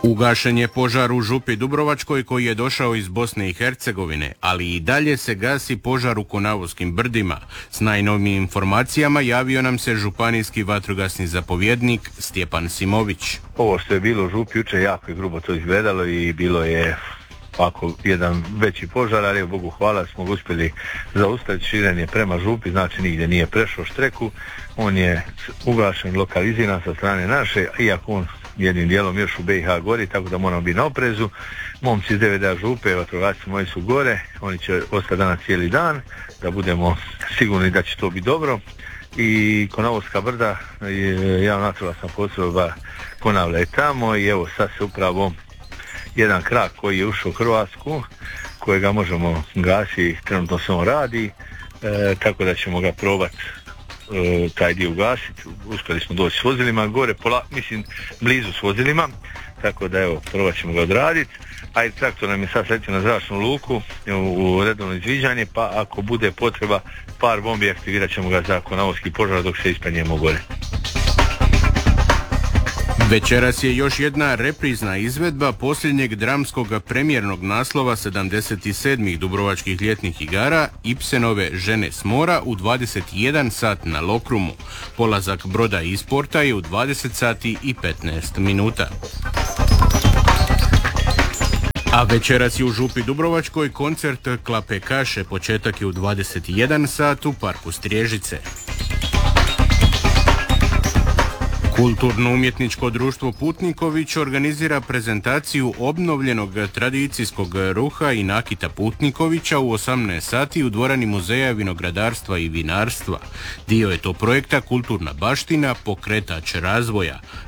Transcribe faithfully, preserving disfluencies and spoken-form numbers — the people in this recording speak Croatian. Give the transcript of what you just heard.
Ugašen je požar u Župi Dubrovačkoj koji je došao iz Bosne i Hercegovine, ali i dalje se gasi požar u Konavoskim brdima. S najnovijim informacijama javio nam se županijski vatrogasni zapovjednik Stjepan Simović. Ovo što je bilo u Župi jučer jako je grubo to izgledalo i bilo je ovako jedan veći požar, ali Bogu hvala smo ga uspjeli zaustaviti. Širenje prema Župi, znači nigdje nije prešao štreku. On je ugašen, lokaliziran sa strane naše, iako on jednim dijelom još u B i H gori, tako da moramo biti na oprezu. Momci iz D V D Župe, vatrogasci moji su gore, oni će ostati danas cijeli dan, da budemo sigurni da će to biti dobro. I Konavoska brda, javna vatrogasna postrojba Konavle je tamo i evo sad se upravo jedan krak koji je ušao u Hrvatsku, kojega možemo gasiti, trenutno se on radi, e, tako da ćemo ga probati e, taj dio ugasiti. Uspjeli smo doći s vozilima gore, pola, mislim blizu s vozilima, tako da evo, probat ćemo ga odraditi. A i traktor nam je sad sletio na zračnu luku u redovno izviđanje, pa ako bude potreba par bombi aktivirat ćemo ga za Konavoski požar dok se ispenjemo gore. Večeras je još jedna reprizna izvedba posljednjeg dramskog premijernog naslova sedamdeset sedmih Dubrovačkih ljetnih igara Ibsenove Žene s mora u dvadeset jedan sat na Lokrumu. Polazak broda iz porta je u dvadeset sati i petnaest minuta. A večeras je u Župi Dubrovačkoj koncert Klape Kaše, početak je u dvadeset jedan sat u parku Striježice. Kulturno-umjetničko društvo Putniković organizira prezentaciju obnovljenog tradicijskog ruha i nakita Putnikovića u osamnaest sati u dvorani Muzeja vinogradarstva i vinarstva. Dio je to projekta Kulturna baština, pokretač razvoja.